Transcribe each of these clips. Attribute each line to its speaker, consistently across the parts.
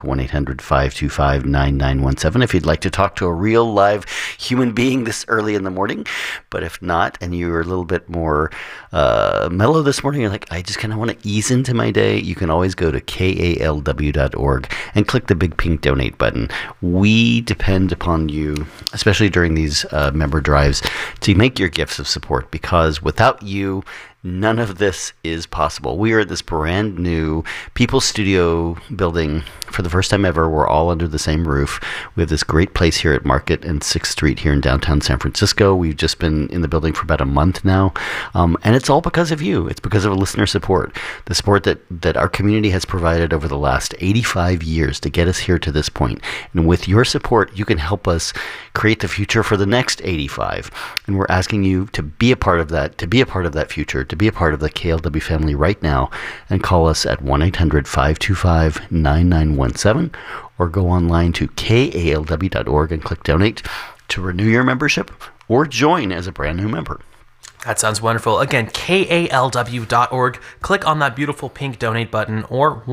Speaker 1: 1-800-525-9917 if you'd like to talk to a real live human being this early in the morning. But if not, and you're a little bit more mellow this morning, you're like, I just kind of want to ease into my day, you can always go to kalw.org and click the big pink donate button. We depend upon you, especially during these member drives, to make your gifts of support, because without you, none of this is possible. We are at this brand new People's Studio building for the first time ever. We're all under the same roof. We have this great place here at Market and 6th Street here in downtown San Francisco. We've just been in the building for about a month now. And it's all because of you. It's because of listener support. The support that our community has provided over the last 85 years to get us here to this point. And with your support, you can help us create the future for the next 85. And we're asking you to be a part of that, to be a part of that future, to be a part of the KLW family right now, and call us at 1-800-525-9917 or go online to kalw.org and click donate to renew your membership or join as a brand new member.
Speaker 2: That sounds wonderful. Again, kalw.org. Click on that beautiful pink donate button or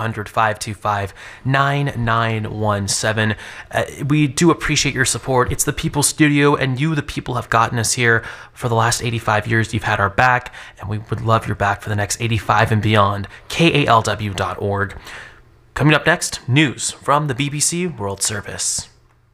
Speaker 2: 1-800-525-9917. We do appreciate your support. It's the People's Studio, and you, the people, have gotten us here for the last 85 years. You've had our back, and we would love your back for the next 85 and beyond. kalw.org. Coming up next, news from the BBC World Service.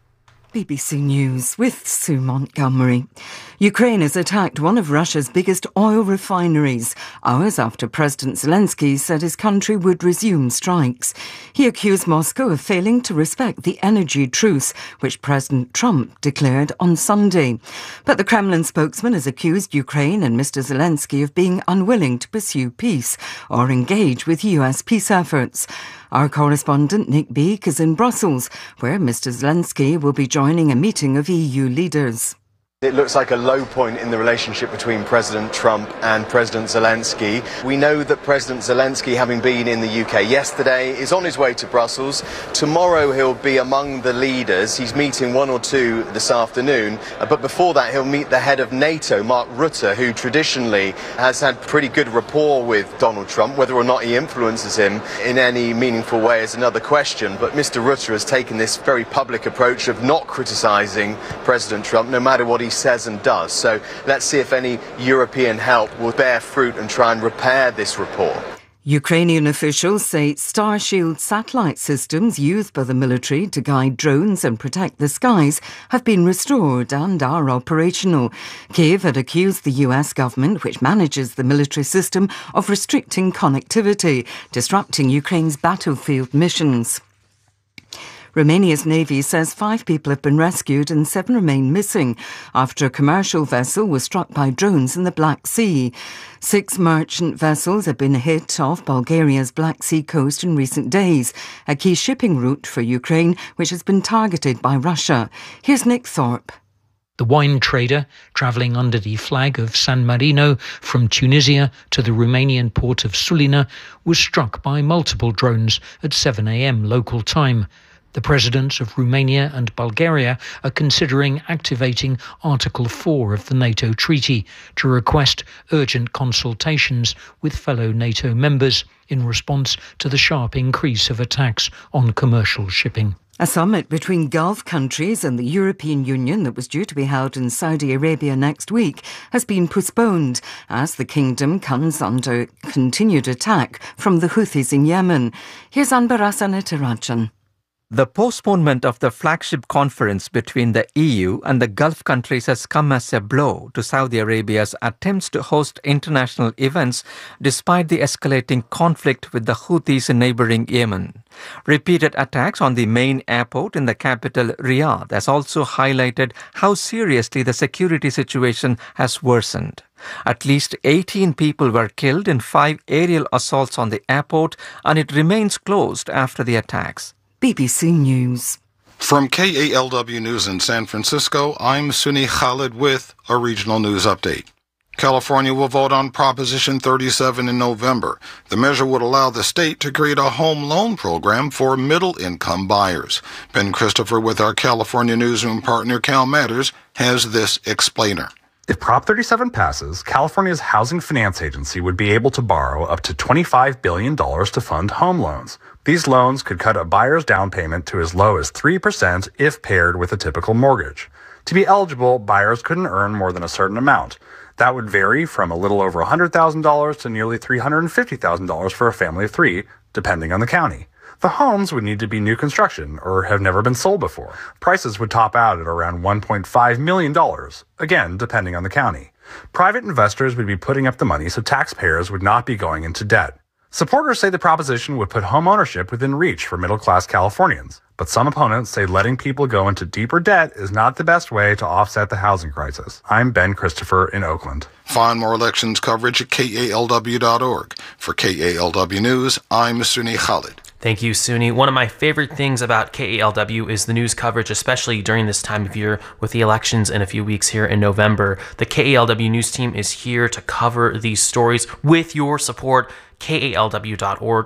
Speaker 3: BBC News with Sue Montgomery. Ukraine has attacked one of Russia's biggest oil refineries, hours after President Zelensky said his country would resume strikes. He accused Moscow of failing to respect the energy truce, which President Trump declared on Sunday. But the Kremlin spokesman has accused Ukraine and Mr. Zelensky of being unwilling to pursue peace or engage with US peace efforts. Our correspondent Nick Beek is in Brussels, where Mr. Zelensky will be joining a meeting of EU leaders.
Speaker 4: It looks like a low point in the relationship between President Trump and President Zelensky. We know that President Zelensky, having been in the UK yesterday, is on his way to Brussels. Tomorrow he'll be among the leaders. He's meeting one or two this afternoon. But before that, he'll meet the head of NATO, Mark Rutte, who traditionally has had pretty good rapport with Donald Trump. Whether or not he influences him in any meaningful way is another question. But Mr. Rutte has taken this very public approach of not criticising President Trump, no matter what he says and does. So let's see if any European help will bear fruit and try and repair this rapport.
Speaker 3: Ukrainian officials say Starshield satellite systems used by the military to guide drones and protect the skies have been restored and are operational. Kyiv had accused the US government, which manages the military system, of restricting connectivity, disrupting Ukraine's battlefield missions. Romania's Navy says 5 people have been rescued and 7 remain missing after a commercial vessel was struck by drones in the Black Sea. 6 merchant vessels have been hit off Bulgaria's Black Sea coast in recent days, a key shipping route for Ukraine, which has been targeted by Russia. Here's Nick Thorpe.
Speaker 5: The wine trader, travelling under the flag of San Marino from Tunisia to the Romanian port of Sulina, was struck by multiple drones at 7 a.m. local time. The presidents of Romania and Bulgaria are considering activating Article 4 of the NATO treaty to request urgent consultations with fellow NATO members in response to the sharp increase of attacks on commercial shipping.
Speaker 3: A summit between Gulf countries and the European Union that was due to be held in Saudi Arabia next week has been postponed as the kingdom comes under continued attack from the Houthis in Yemen. Here's Anbar Hasanetirajan.
Speaker 6: The postponement of the flagship conference between the EU and the Gulf countries has come as a blow to Saudi Arabia's attempts to host international events despite the escalating conflict with the Houthis in neighbouring Yemen. Repeated attacks on the main airport in the capital, Riyadh, has also highlighted how seriously the security situation has worsened. At least 18 people were killed in 5 aerial assaults on the airport, and it remains closed after the attacks.
Speaker 3: BBC News.
Speaker 7: From KALW News in San Francisco, I'm Sunny Khalid with a regional news update. California will vote on Proposition 37 in November. The measure would allow the state to create a home loan program for middle-income buyers. Ben Christopher with our California newsroom partner Cal Matters has this explainer.
Speaker 8: If Prop 37 passes, California's Housing Finance Agency would be able to borrow up to $25 billion to fund home loans. These loans could cut a buyer's down payment to as low as 3% if paired with a typical mortgage. To be eligible, buyers couldn't earn more than a certain amount. That would vary from a little over $100,000 to nearly $350,000 for a family of three, depending on the county. The homes would need to be new construction or have never been sold before. Prices would top out at around $1.5 million, again, depending on the county. Private investors would be putting up the money so taxpayers would not be going into debt. Supporters say the proposition would put home ownership within reach for middle-class Californians, but some opponents say letting people go into deeper debt is not the best way to offset the housing crisis. I'm Ben Christopher in Oakland.
Speaker 7: Find more elections coverage at KALW.org. For KALW News, I'm Suni Khalid.
Speaker 2: Thank you, Suni. One of my favorite things about KALW is the news coverage, especially during this time of year with the elections in a few weeks here in November. The KALW news team is here to cover these stories with your support. KALW.org,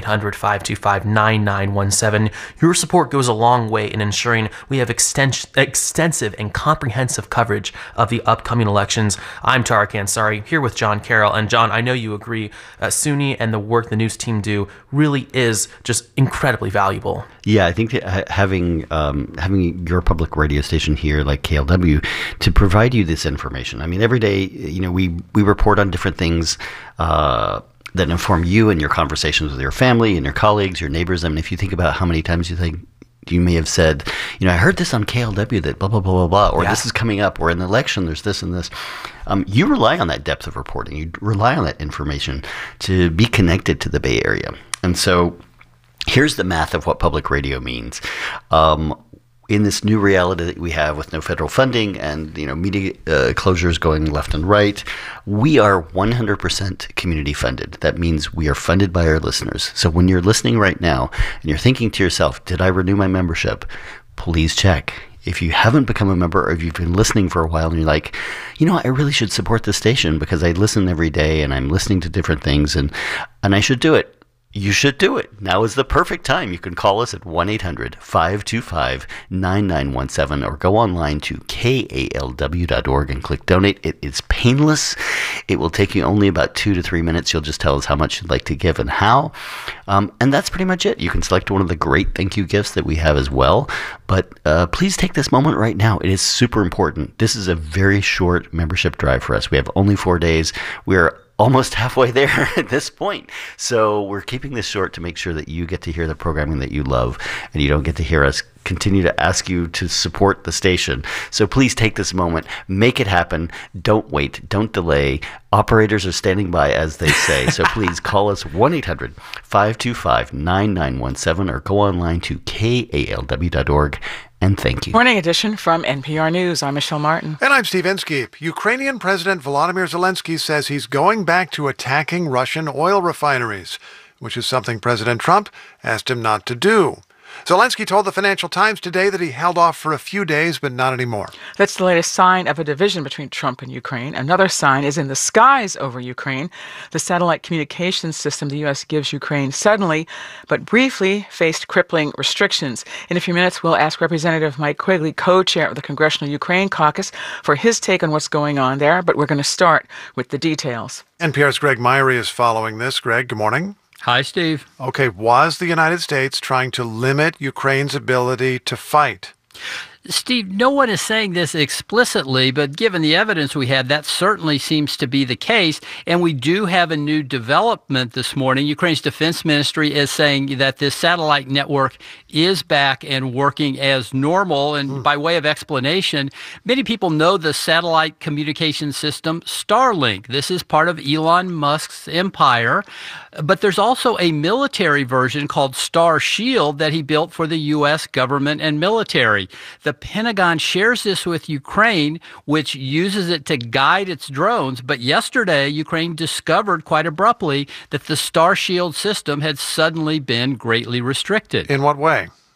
Speaker 2: 1-800-525-9917. Your support goes a long way in ensuring we have extensive and comprehensive coverage of the upcoming elections. I'm Tariq Ansari, here with John Carroll. And John, I know you agree, Suni and the work the news team do really is just incredibly valuable.
Speaker 1: Yeah, I think that having your public radio station here like KLW to provide you this information. I mean, every day, we report on different things that inform you and your conversations with your family and your colleagues, your neighbors. I mean, if you think about how many times you may have said, I heard this on KLW that blah, blah, blah, blah, blah, or this is coming up, or in the election, there's this and this. You rely on that depth of reporting. You rely on that information to be connected to the Bay Area. And so here's the math of what public radio means. In this new reality that we have with no federal funding and media closures going left and right, we are 100% community funded. That means we are funded by our listeners. So when you're listening right now and you're thinking to yourself, did I renew my membership? Please check. If you haven't become a member or if you've been listening for a while and you're like, I really should support this station because I listen every day and I'm listening to different things and I should do it. You should do it. Now is the perfect time. You can call us at 1-800-525-9917 or go online to KALW.org and click donate. It is painless. It will take you only about 2 to 3 minutes. You'll just tell us how much you'd like to give and how. And that's pretty much it. You can select one of the great thank you gifts that we have as well. But please take this moment right now. It is super important. This is a very short membership drive for us. We have only 4 days. We're almost halfway there at this point. So we're keeping this short to make sure that you get to hear the programming that you love and you don't get to hear us continue to ask you to support the station. So please take this moment, make it happen. Don't wait, don't delay. Operators are standing by, as they say. So please call us 1-800-525-9917 or go online to KALW.org. And thank you.
Speaker 9: Morning edition from NPR News. I'm Michelle Martin.
Speaker 10: And I'm Steve Inskeep. Ukrainian President Volodymyr Zelensky says he's going back to attacking Russian oil refineries, which is something President Trump asked him not to do. Zelensky told the Financial Times today that he held off for a few days, but not anymore.
Speaker 9: That's the latest sign of a division between Trump and Ukraine. Another sign is in the skies over Ukraine. The satellite communications system the U.S. gives Ukraine suddenly, but briefly, faced crippling restrictions. In a few minutes, we'll ask Representative Mike Quigley, co-chair of the Congressional Ukraine Caucus, for his take on what's going on there, but we're going to start with the details.
Speaker 10: NPR's Greg Myrie is following this. Greg, good morning.
Speaker 5: Hi, Steve.
Speaker 10: Okay, was the United States trying to limit Ukraine's ability to fight?
Speaker 11: Steve, no one is saying this explicitly, but given the evidence we have, that certainly seems to be the case. And we do have a new development this morning. Ukraine's defense ministry is saying that this satellite network is back and working as normal. And by way of explanation, many people know the satellite communication system Starlink. This is part of Elon Musk's empire. But there's also a military version called Star Shield that he built for the U.S. government and military. The Pentagon shares this with Ukraine, which uses it to guide its drones. But yesterday, Ukraine discovered quite abruptly that the Star Shield system had suddenly been greatly restricted.
Speaker 10: In what way?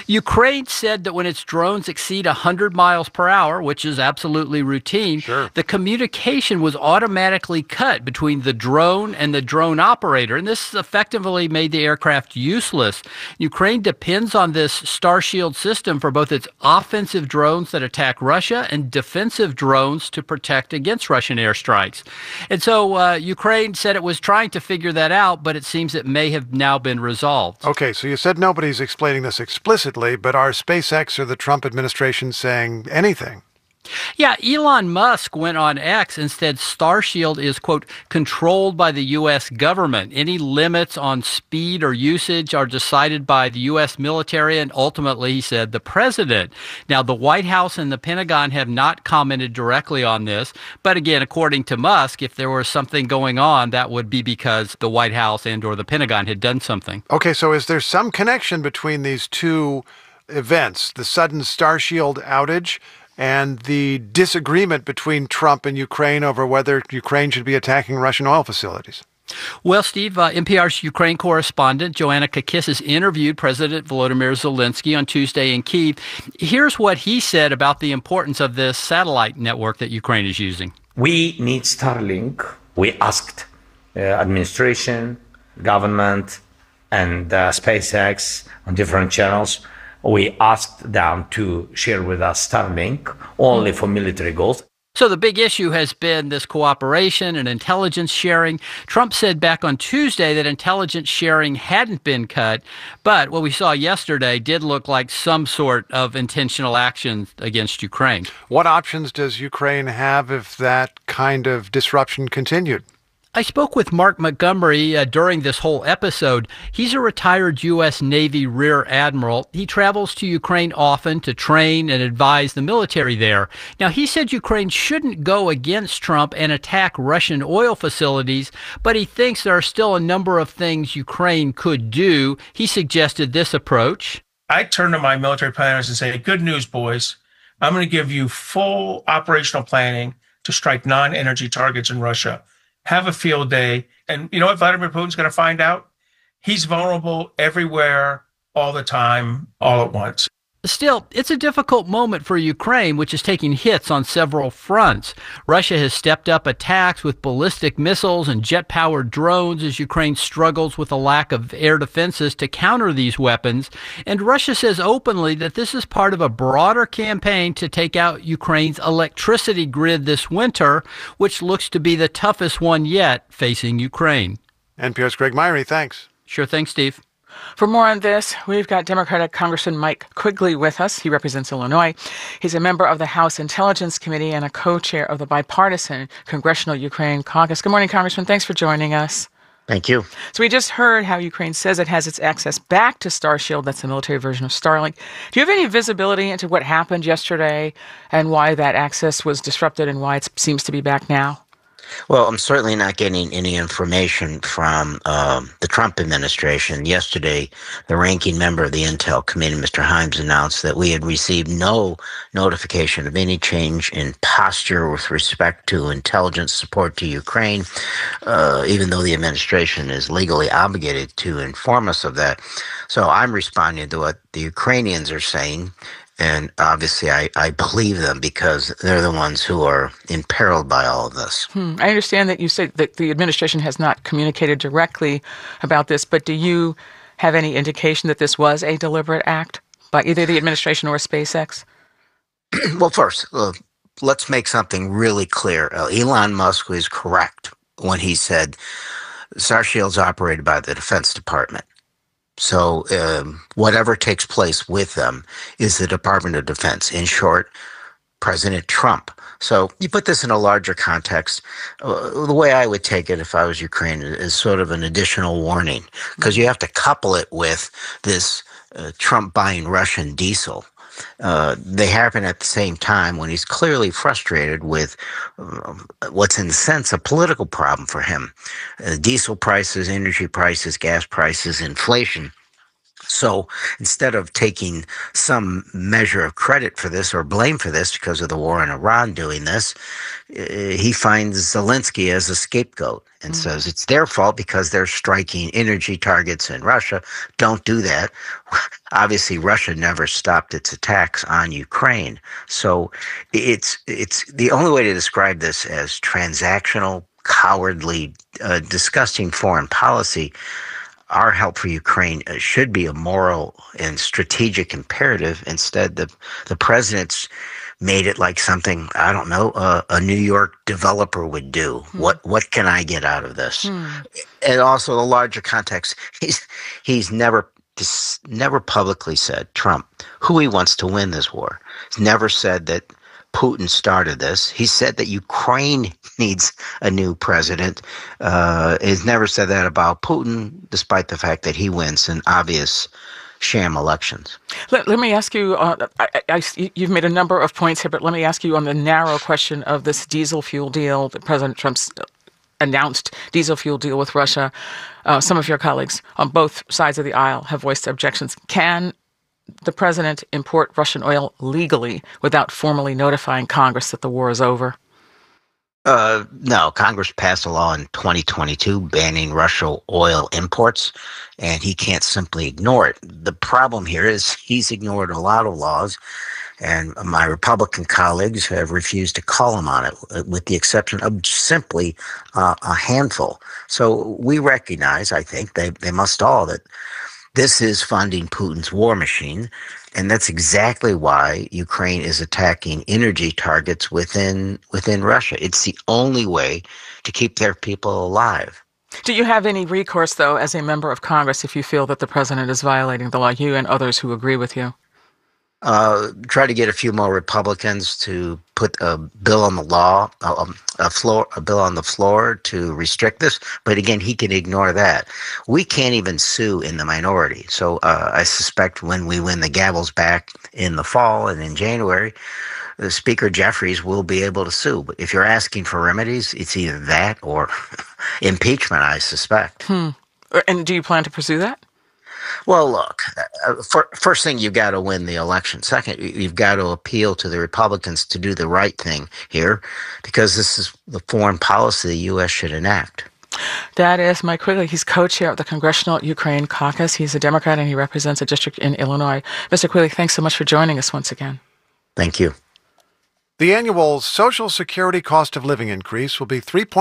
Speaker 11: Ukraine said that when its drones exceed 100 miles per hour, which is absolutely routine, the communication was automatically cut between the drone and the drone operator, and this effectively made the aircraft useless. Ukraine depends on this Starshield system for both its offensive drones that attack Russia and defensive drones to protect against Russian airstrikes. And so Ukraine said it was trying to figure that out, but it seems it may have now been resolved.
Speaker 10: Okay, so you said nobody's explaining this explicitly, but are SpaceX or the Trump administration saying anything?
Speaker 11: Yeah, Elon Musk went on X and said Starshield is, quote, controlled by the U.S. government. Any limits on speed or usage are decided by the U.S. military and ultimately, he said, the president. Now, the White House and the Pentagon have not commented directly on this. But again, according to Musk, if there was something going on, that would be because the White House and or the Pentagon had done something.
Speaker 10: Okay, so is there some connection between these two events, the sudden Starshield outage and the disagreement between Trump and Ukraine over whether Ukraine should be attacking Russian oil facilities?
Speaker 11: Well, Steve, NPR's Ukraine correspondent Joanna Kakissis interviewed President Volodymyr Zelensky on Tuesday in Kyiv. Here's what he said about the importance of this satellite network that Ukraine is using.
Speaker 12: We need Starlink. We asked administration, government, and SpaceX on different channels. We asked them to share with us Starlink only for military goals.
Speaker 11: So the big issue has been this cooperation and intelligence sharing. Trump said back on Tuesday that intelligence sharing hadn't been cut, but what we saw yesterday did look like some sort of intentional action against Ukraine.
Speaker 10: What options does Ukraine have if that kind of disruption continued?
Speaker 11: I spoke with Mark Montgomery during this whole episode. He's a retired U.S. Navy Rear Admiral. He travels to Ukraine often to train and advise the military there. Now, he said Ukraine shouldn't go against Trump and attack Russian oil facilities, but he thinks there are still a number of things Ukraine could do. He suggested this approach.
Speaker 13: I turn to my military planners and say, good news, boys. I'm going to give you full operational planning to strike non-energy targets in Russia. Have a field day. And you know what Vladimir Putin's going to find out? He's vulnerable everywhere, all the time, all at once.
Speaker 11: Still, it's a difficult moment for Ukraine, which is taking hits on several fronts. Russia has stepped up attacks with ballistic missiles and jet-powered drones as Ukraine struggles with a lack of air defenses to counter these weapons. And Russia says openly that this is part of a broader campaign to take out Ukraine's electricity grid this winter, which looks to be the toughest one yet facing Ukraine.
Speaker 10: NPR's Greg Myrie, thanks.
Speaker 11: Sure thing, Steve.
Speaker 9: For more on this, we've got Democratic Congressman Mike Quigley with us. He represents Illinois. He's a member of the House Intelligence Committee and a co-chair of the bipartisan Congressional Ukraine Caucus. Good morning, Congressman. Thanks for joining us.
Speaker 1: Thank you.
Speaker 9: So we just heard how Ukraine says it has its access back to Starshield. That's the military version of Starlink. Do you have any visibility into what happened yesterday and why that access was disrupted and why it seems to be back now?
Speaker 14: Well, I'm certainly not getting any information from the Trump administration. Yesterday, the ranking member of the Intel Committee, Mr. Himes, announced that we had received no notification of any change in posture with respect to intelligence support to Ukraine, even though the administration is legally obligated to inform us of that. So I'm responding to what the Ukrainians are saying. And obviously, I believe them because they're the ones who are imperiled by all of this.
Speaker 9: I understand that you said that the administration has not communicated directly about this, but do you have any indication that this was a deliberate act by either the administration or SpaceX?
Speaker 14: Well, first, let's make something really clear. Elon Musk was correct when he said Starshield's operated by the Defense Department. So whatever takes place with them is the Department of Defense. In short, President Trump. So you put this in a larger context. The way I would take it if I was Ukraine is sort of an additional warning, because you have to couple it with this Trump buying Russian diesel. They happen at the same time when he's clearly frustrated with what's in a sense a political problem for him. Diesel prices, energy prices, gas prices, inflation. So instead of taking some measure of credit for this or blame for this because of the war in Iran doing this, he finds Zelensky as a scapegoat and says it's their fault because they're striking energy targets in Russia. Don't do that. Obviously, Russia never stopped its attacks on Ukraine. So it's the only way to describe this as transactional, cowardly, disgusting foreign policy. Our help for Ukraine should be a moral and strategic imperative. Instead, the president's made it like something, I don't know, a New York developer would do. What can I get out of this? And also the larger context, he's never publicly said, Trump, who he wants to win this war. He's never said that Putin started this. He said that Ukraine needs a new president. He's never said that about Putin, despite the fact that he wins in obvious sham elections.
Speaker 9: Let me ask you, you've made a number of points here, but let me ask you on the narrow question of this diesel fuel deal, that President Trump's announced diesel fuel deal with Russia. Some of your colleagues on both sides of the aisle have voiced objections. Can the president import Russian oil legally without formally notifying Congress that the war is over?
Speaker 14: No, Congress passed a law in 2022 banning Russian oil imports, and he can't simply ignore it. The problem here is he's ignored a lot of laws, and my Republican colleagues have refused to call him on it, with the exception of simply a handful. So we recognize, I think, they must all, that this is funding Putin's war machine, and that's exactly why Ukraine is attacking energy targets within Russia. It's the only way to keep their people alive.
Speaker 9: Do you have any recourse, though, as a member of Congress, if you feel that the president is violating the law, you and others who agree with you?
Speaker 14: Try to get a few more Republicans to put a bill on the a bill on the floor to restrict this. But again, he can ignore that. We can't even sue in the minority. So I suspect when we win the gavels back in the fall and in January, the Speaker Jeffries will be able to sue. But if you're asking for remedies, it's either that or impeachment, I suspect.
Speaker 9: And do you plan to pursue that?
Speaker 14: Well, look, first thing, you've got to win the election. Second, you've got to appeal to the Republicans to do the right thing here, because this is the foreign policy the U.S. should enact.
Speaker 9: That is Mike Quigley. He's co-chair of the Congressional Ukraine Caucus. He's a Democrat, and he represents a district in Illinois. Mr. Quigley, thanks so much for joining us once again.
Speaker 14: Thank you.
Speaker 10: The annual Social Security cost of living increase will be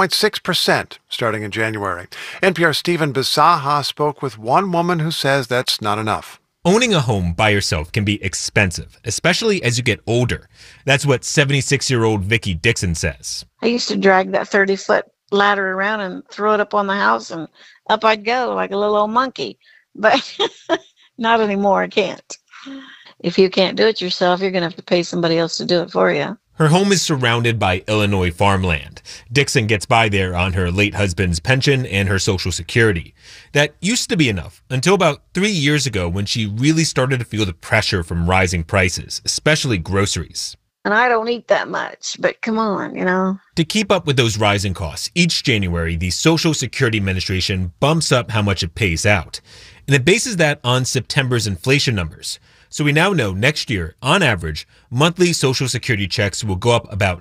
Speaker 10: 3.6% starting in January. NPR's Stephen Bisaha spoke with one woman who says that's not enough.
Speaker 15: Owning a home by yourself can be expensive, especially as you get older. That's what 76-year-old Vicki Dixon says.
Speaker 16: I used to drag that 30-foot ladder around and throw it up on the house, and up I'd go like a little old monkey. But not anymore, I can't. If you can't do it yourself, you're going to have to pay somebody else to do it for you.
Speaker 15: Her home is surrounded by Illinois farmland. Dixon gets by there on her late husband's pension and her Social Security. That used to be enough until about 3 years ago, when she really started to feel the pressure from rising prices, especially groceries.
Speaker 16: And I don't eat that much, but come on, you know.
Speaker 15: To keep up with those rising costs, each January, the Social Security Administration bumps up how much it pays out. And it bases that on September's inflation numbers. So we now know next year, on average, monthly Social Security checks will go up about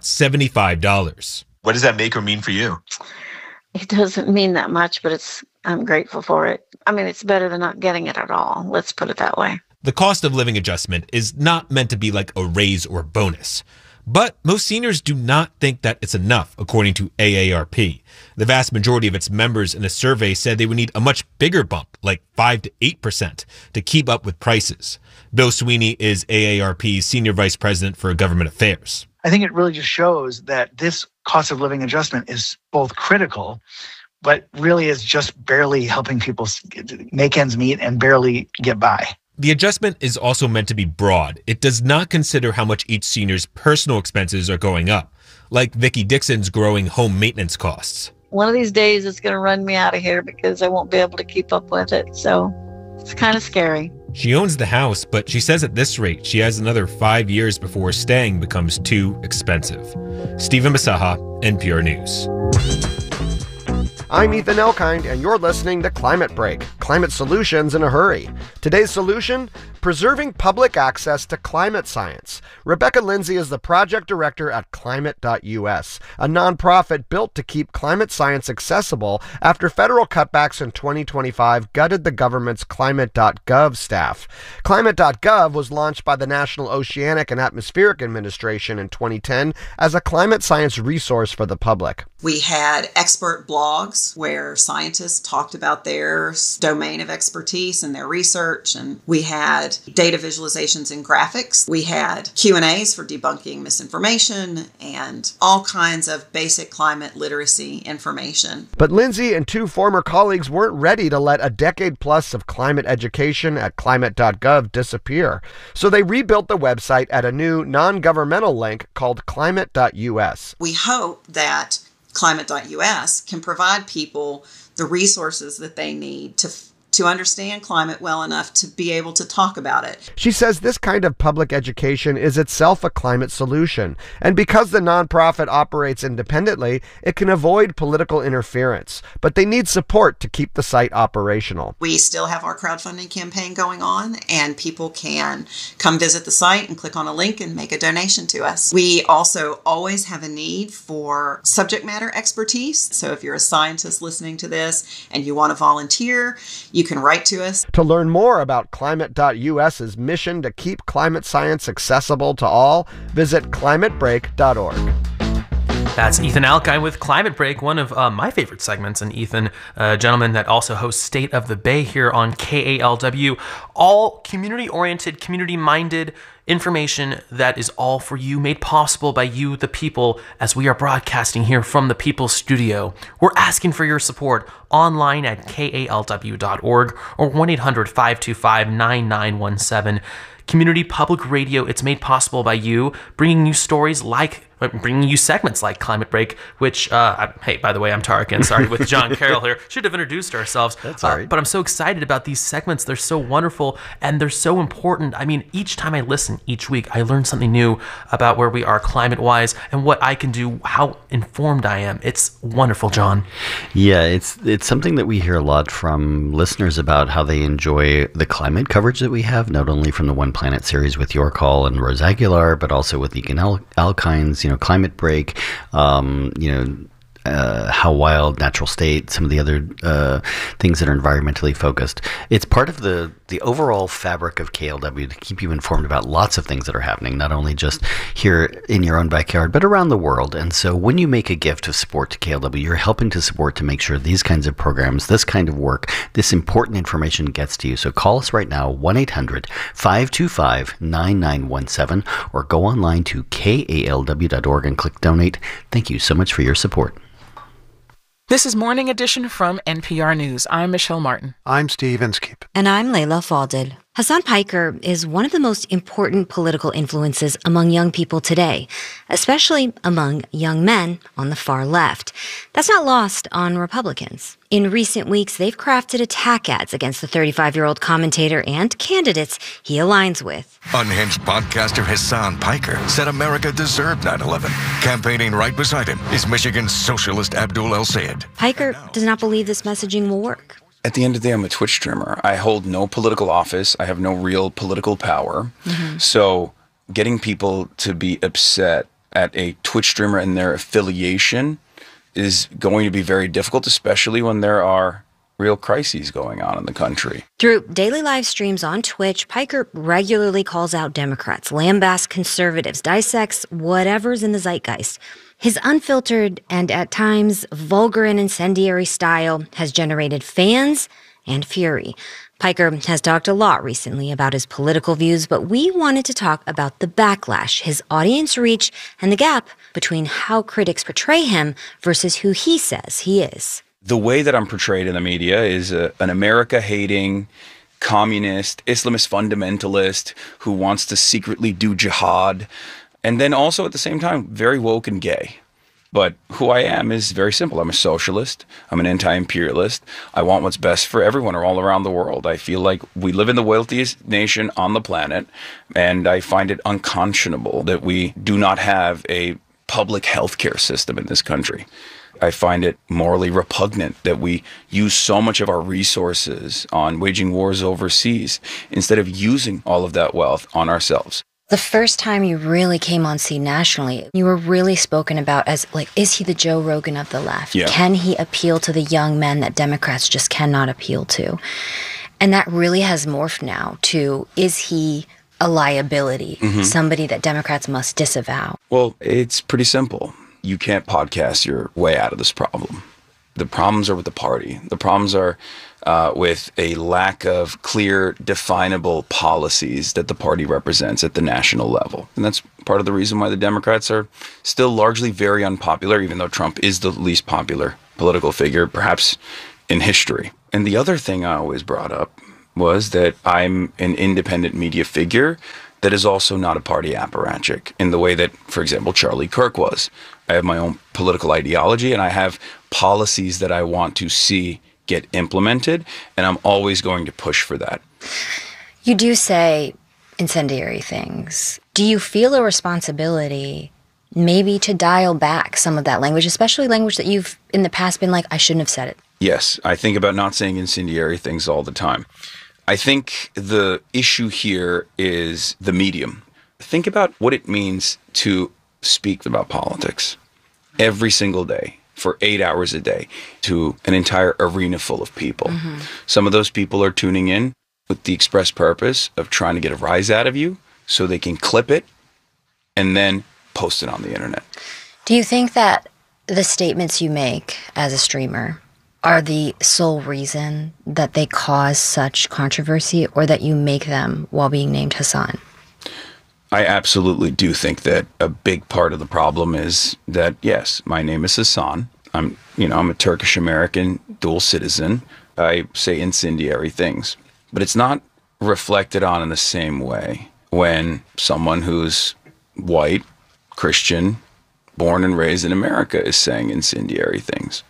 Speaker 15: $75.
Speaker 17: What does that make or mean for you?
Speaker 16: It doesn't mean that much, but I'm grateful for it. I mean, it's better than not getting it at all. Let's put it that way.
Speaker 15: The cost of living adjustment is not meant to be like a raise or bonus. But most seniors do not think that it's enough, according to AARP. The vast majority of its members in a survey said they would need a much bigger bump, like 5 to 8%, to keep up with prices. Bill Sweeney is AARP's Senior Vice President for Government Affairs.
Speaker 18: I think it really just shows that this cost of living adjustment is both critical, but really is just barely helping people make ends meet and barely get by.
Speaker 15: The adjustment is also meant to be broad. It does not consider how much each senior's personal expenses are going up, like Vicki Dixon's growing home maintenance costs.
Speaker 16: One of these days it's going to run me out of here because I won't be able to keep up with it. So it's kind of scary.
Speaker 15: She owns the house, but she says at this rate, she has another 5 years before staying becomes too expensive. Stephen Bisaha, NPR News.
Speaker 17: I'm Ethan Elkind, and you're listening to Climate Break, climate solutions in a hurry. Today's solution? Preserving public access to climate science. Rebecca Lindsay is the project director at Climate.us, a nonprofit built to keep climate science accessible after federal cutbacks in 2025 gutted the government's Climate.gov staff. Climate.gov was launched by the National Oceanic and Atmospheric Administration in 2010 as a climate science resource for the public.
Speaker 19: We had expert blogs where scientists talked about their domain of expertise and their research, and we had data visualizations and graphics. We had Q&As for debunking misinformation and all kinds of basic climate literacy information.
Speaker 17: But Lindsay and two former colleagues weren't ready to let a decade plus of climate education at Climate.gov disappear. So they rebuilt the website at a new non-governmental link called Climate.us.
Speaker 19: We hope that Climate.us can provide people the resources that they need to understand climate well enough to be able to talk about it.
Speaker 17: She says this kind of public education is itself a climate solution, and because the nonprofit operates independently, it can avoid political interference, but they need support to keep the site operational.
Speaker 19: We still have our crowdfunding campaign going on, and people can come visit the site and click on a link and make a donation to us. We also always have a need for subject matter expertise, so if you're a scientist listening to this and you want to volunteer, you can write to us.
Speaker 17: To learn more about Climate.us's mission to keep climate science accessible to all, visit climatebreak.org.
Speaker 2: That's Ethan Alkind with Climate Break, one of my favorite segments. And Ethan, a gentleman that also hosts State of the Bay here on KALW. All community-oriented, community-minded information that is all for you, made possible by you, the people, as we are broadcasting here from the People's Studio. We're asking for your support online at kalw.org or 1-800-525-9917. Community public radio, it's made possible by you, bringing you stories like, bringing you segments like Climate Break, which, hey, by the way, I'm Tarakan, sorry, with John Carroll here. Should have introduced ourselves.
Speaker 1: That's all right.
Speaker 2: But I'm so excited about these segments. They're so wonderful, and they're so important. I mean, each time I listen, each week, I learn something new about where we are climate-wise and what I can do, how informed I am. It's wonderful, John.
Speaker 1: Yeah, it's something that we hear a lot from listeners about how they enjoy the climate coverage that we have, not only from the One Planet series with Your Call and Rose Aguilar, but also with Ethan Alkind's, Climate Break, How Wild, Natural State, some of the other things that are environmentally focused. It's part of the overall fabric of KLW to keep you informed about lots of things that are happening, not only just here in your own backyard, but around the world. And so when you make a gift of support to KLW, you're helping to support to make sure these kinds of programs, this kind of work, this important information gets to you. So call us right now, 1-800-525-9917, or go online to kalw.org and click donate. Thank you so much for your support.
Speaker 9: This is Morning Edition from NPR News. I'm Michelle Martin.
Speaker 10: I'm Steve Inskeep.
Speaker 20: And I'm Layla Falded. Hassan Piker is one of the most important political influences among young people today, especially among young men on the far left. That's not lost on Republicans. In recent weeks, they've crafted attack ads against the 35-year-old commentator and candidates he aligns with.
Speaker 21: Unhinged podcaster Hassan Piker said America deserved 9/11. Campaigning right beside him is Michigan's socialist Abdul El-Sayed.
Speaker 20: Piker does not believe this messaging will work.
Speaker 22: At the end of the day, I'm a Twitch streamer. I hold no political office. I have no real political power. Mm-hmm. So getting people to be upset at a Twitch streamer and their affiliation is going to be very difficult, especially when there are real crises going on in the country.
Speaker 20: Through daily live streams on Twitch, Piker regularly calls out Democrats, lambasts conservatives, dissects whatever's in the zeitgeist. His unfiltered and at times vulgar and incendiary style has generated fans and fury. Piker has talked a lot recently about his political views, but we wanted to talk about the backlash, his audience reach, and the gap between how critics portray him versus who he says he is.
Speaker 22: The way that I'm portrayed in the media is an America-hating, communist, Islamist fundamentalist who wants to secretly do jihad, and then also at the same time, very woke and gay. But who I am is very simple. I'm a socialist. I'm an anti-imperialist. I want what's best for everyone all around the world. I feel like we live in the wealthiest nation on the planet, and I find it unconscionable that we do not have a public healthcare system in this country. I find it morally repugnant that we use so much of our resources on waging wars overseas instead of using all of that wealth on ourselves.
Speaker 20: The first time you really came on scene nationally, you were really spoken about as, like, is he the Joe Rogan of the left?
Speaker 22: Yeah.
Speaker 20: Can he appeal to the young men that Democrats just cannot appeal to? And that really has morphed now to, is he a liability, somebody that Democrats must disavow?
Speaker 22: Well, it's pretty simple. You can't podcast your way out of this problem. The problems are with the party. The problems are with a lack of clear, definable policies that the party represents at the national level. And that's part of the reason why the Democrats are still largely very unpopular, even though Trump is the least popular political figure, perhaps in history. And the other thing I always brought up was that I'm an independent media figure that is also not a party apparatchik in the way that, for example, Charlie Kirk was. I have my own political ideology and I have policies that I want to see get implemented, and I'm always going to push for that.
Speaker 20: You do say incendiary things. Do you feel a responsibility maybe to dial back some of that language, especially language that you've in the past been like, I shouldn't have said it?
Speaker 22: Yes, I think about not saying incendiary things all the time. I think the issue here is the medium. Think about what it means to speak about politics every single day for 8 hours a day to an entire arena full of people. Some of those people are tuning in with the express purpose of trying to get a rise out of you so they can clip it and then post it on the internet.
Speaker 20: Do you think that the statements you make as a streamer are the sole reason that they cause such controversy, or that you make them while being named Hassan?
Speaker 22: I absolutely do think that a big part of the problem is that, yes, my name is Hassan. I'm a Turkish American dual citizen. I say incendiary things, but it's not reflected on in the same way when someone who's white, Christian, born and raised in America is saying incendiary things.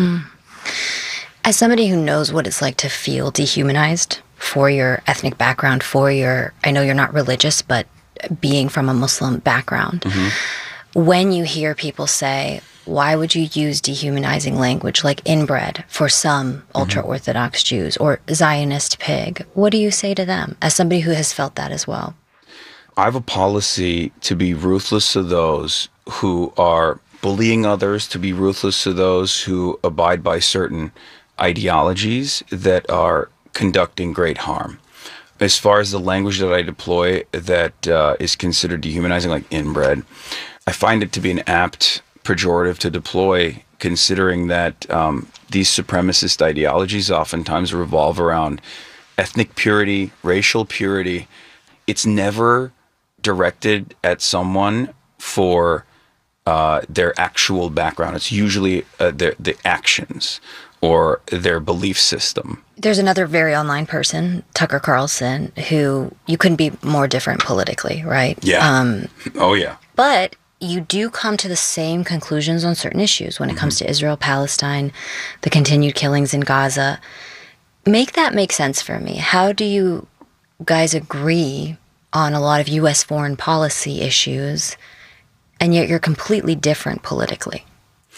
Speaker 20: As somebody who knows what it's like to feel dehumanized for your ethnic background, I know you're not religious, but being from a Muslim background, when you hear people say, why would you use dehumanizing language like inbred for some ultra-Orthodox Jews or Zionist pig, what do you say to them as somebody who has felt that as well?
Speaker 22: I have a policy to be ruthless to those who are bullying others, to be ruthless to those who abide by certain ideologies that are conducting great harm. As far as the language that I deploy that is considered dehumanizing, like inbred, I find it to be an apt pejorative to deploy, considering that these supremacist ideologies oftentimes revolve around ethnic purity, racial purity. It's never directed at someone for their actual background. It's usually the actions or their belief system.
Speaker 20: There's another very online person, Tucker Carlson, who you couldn't be more different politically, right?
Speaker 22: Yeah. Oh, yeah.
Speaker 20: But you do come to the same conclusions on certain issues when it comes to Israel, Palestine, the continued killings in Gaza. Make that make sense for me. How do you guys agree on a lot of U.S. foreign policy issues, and yet you're completely different politically?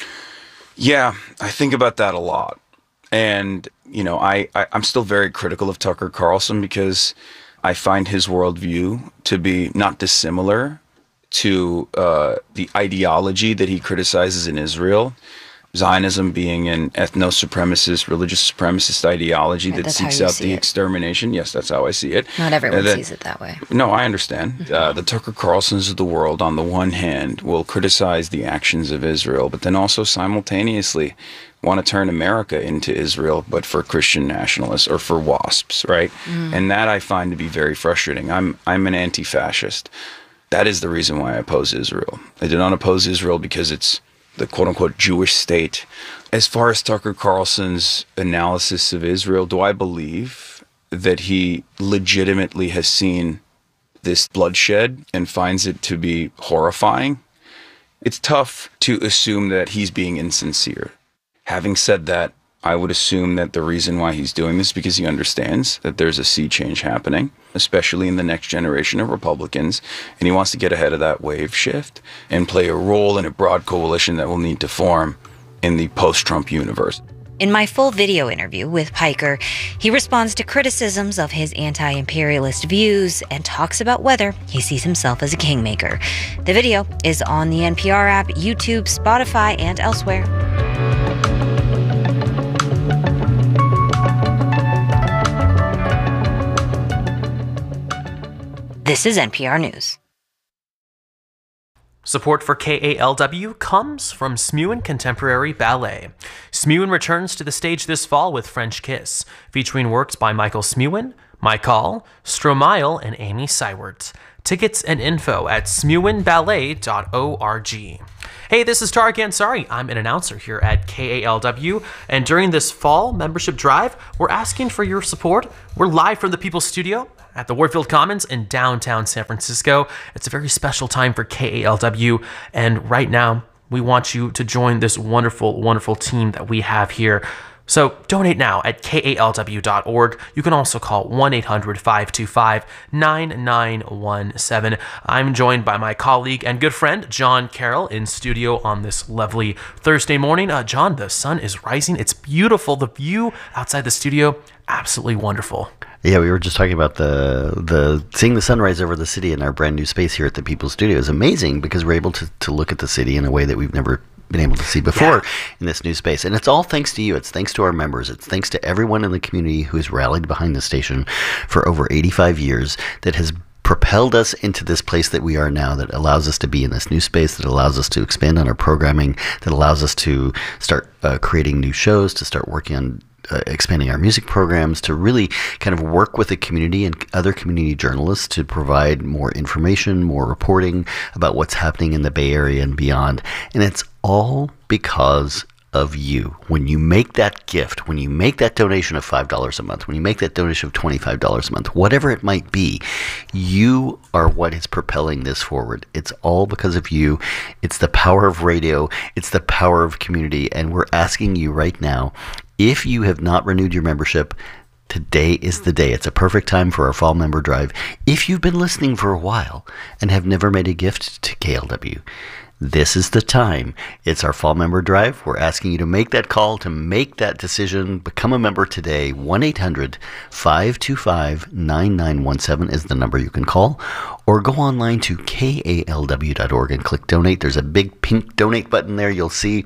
Speaker 22: Yeah, I think about that a lot. And, I'm still very critical of Tucker Carlson because I find his worldview to be not dissimilar to the ideology that he criticizes in Israel. Zionism being an ethno-supremacist, religious supremacist ideology that seeks out the extermination. Yes, that's how I see it.
Speaker 20: Not everyone sees it that way.
Speaker 22: No, I understand. The Tucker Carlsons of the world, on the one hand, will criticize the actions of Israel, but then also simultaneously want to turn America into Israel, but for Christian nationalists or for WASPs, right? And that I find to be very frustrating. I'm an anti-fascist. That is the reason why I oppose Israel. I do not oppose Israel because it's the quote-unquote Jewish state. As far as Tucker Carlson's analysis of Israel, do I believe that he legitimately has seen this bloodshed and finds it to be horrifying? It's tough to assume that he's being insincere. Having said that, I would assume that the reason why he's doing this is because he understands that there's a sea change happening, especially in the next generation of Republicans, and he wants to get ahead of that wave shift and play a role in a broad coalition that will need to form in the post-Trump universe.
Speaker 20: In my full video interview with Piker, he responds to criticisms of his anti-imperialist views and talks about whether he sees himself as a kingmaker. The video is on the NPR app, YouTube, Spotify, and elsewhere. This is NPR News.
Speaker 2: Support for KALW comes from Smewin Contemporary Ballet. Smewin returns to the stage this fall with French Kiss, featuring works by Michael Smewin, Michael, Stromae, and Amy Seiwert. Tickets and info at smewinballet.org. Hey, this is Tariq Ansari. I'm an announcer here at KALW, and during this fall membership drive, we're asking for your support. We're live from the People's Studio at the Warfield Commons in downtown San Francisco. It's a very special time for KALW, and right now, we want you to join this wonderful, wonderful team that we have here. So donate now at KALW.org. You can also call 1-800-525-9917. I'm joined by my colleague and good friend, John Carroll, in studio on this lovely Thursday morning. John, the sun is rising. It's beautiful. The view outside the studio, absolutely wonderful.
Speaker 1: Yeah, we were just talking about the seeing the sunrise over the city in our brand new space here at the People's Studio is amazing because we're able to look at the city in a way that we've never been able to see before in this new space. And it's all thanks to you. It's thanks to our members. It's thanks to everyone in the community who has rallied behind the station for over 85 years that has propelled us into this place that we are now, that allows us to be in this new space, that allows us to expand on our programming, that allows us to start creating new shows, to start working on expanding our music programs, to really kind of work with the community and other community journalists to provide more information, more reporting about what's happening in the Bay Area and beyond. And it's all because of you. When you make that gift, when you make that donation of $5 a month, when you make that donation of $25 a month, whatever it might be, you are what is propelling this forward. It's all because of you. It's the power of radio. It's the power of community. And we're asking you right now, if you have not renewed your membership, today is the day. It's a perfect time for our fall member drive. If you've been listening for a while and have never made a gift to KLW, this is the time. It's our fall member drive. We're asking you to make that call, to make that decision. Become a member today. 1-800-525-9917 is the number you can call. Or go online to KALW.org and click donate. There's a big pink donate button there. You'll see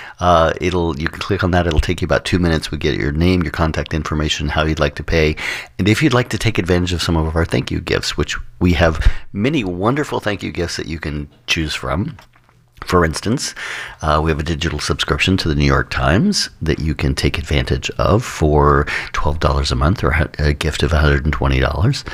Speaker 1: you can click on that. It'll take you about 2 minutes. We get your name, your contact information, how you'd like to pay. And if you'd like to take advantage of some of our thank you gifts, which we have many wonderful thank you gifts that you can choose from. For instance, we have a digital subscription to the New York Times that you can take advantage of for $12 a month, or a gift of $120.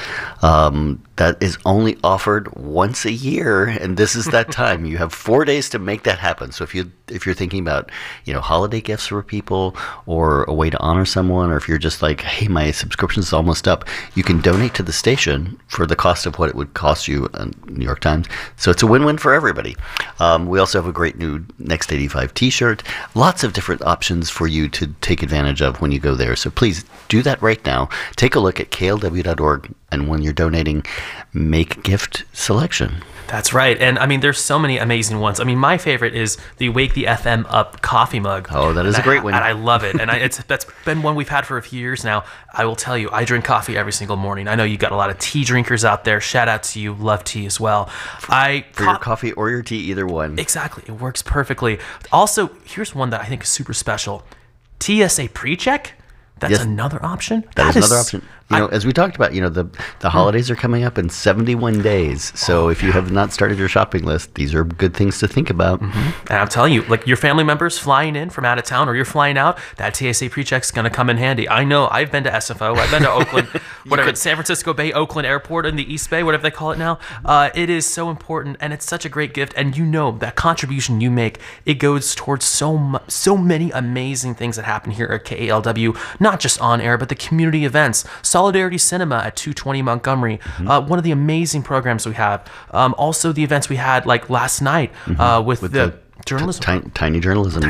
Speaker 1: That is only offered once a year, and this is that time. You have 4 days to make that happen. So if you're thinking about, holiday gifts for people, or a way to honor someone, or if you're just like, hey, my subscription's almost up, you can donate to the station for the cost of what it would cost you on New York Times. So it's a win-win for everybody. We also have a great new Next 85 t-shirt. Lots of different options for you to take advantage of when you go there. So please do that right now. Take a look at klw.org, and when you're donating, make gift selection.
Speaker 2: That's right. And I mean, there's so many amazing ones. I mean, my favorite is the Wake the FM Up coffee mug.
Speaker 1: Oh, that is a great one.
Speaker 2: And I love it. And that's been one we've had for a few years now. I will tell you, I drink coffee every single morning. I know you got a lot of tea drinkers out there. Shout out to you. Love tea as well.
Speaker 1: For your coffee or your tea, either one.
Speaker 2: Exactly. It works perfectly. Also, here's one that I think is super special. TSA PreCheck. That's another option.
Speaker 1: That is another option. As we talked about, the holidays are coming up in 71 days. So if you have not started your shopping list, these are good things to think about.
Speaker 2: Mm-hmm. And I'm telling you, like your family members flying in from out of town, or you're flying out, that TSA PreCheck is going to come in handy. I know. I've been to SFO. I've been to Oakland, San Francisco Bay, Oakland Airport, in the East Bay, whatever they call it now. It is so important, and it's such a great gift. And that contribution you make, it goes towards so many amazing things that happen here at KALW, not just on air, but the community events. Solidarity Cinema at 220 Montgomery, one of the amazing programs we have. Also, the events we had like last night with the journalism.
Speaker 1: Tiny journalism.